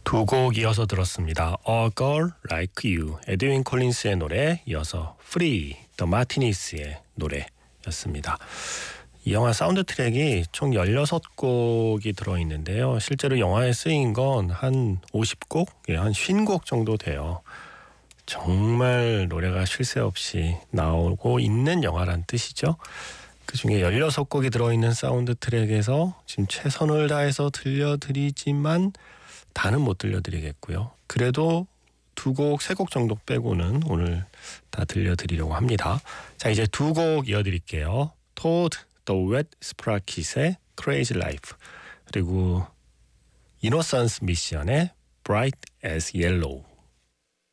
두 곡 이어서 들었습니다. A Girl Like You, 에드윈 콜린스의 노래, 이어서 Free, The Martinis의 노래였습니다. 이 영화 사운드 트랙이 총 16곡이 들어있는데요. 실제로 영화에 쓰인 건 한 50곡? 한 50곡 정도 돼요. 정말 노래가 쉴 새 없이 나오고 있는 영화란 뜻이죠. 그 중에 16곡이 들어있는 사운드 트랙에서 지금 최선을 다해서 들려드리지만 다는 못 들려드리겠고요. 그래도 두 곡, 세 곡 정도 빼고는 오늘 다 들려드리려고 합니다. 자, 이제 두 곡 이어드릴게요. Todd the Wet Sprocket의 Crazy Life, 그리고 이노선스 미션의 Bright as Yellow.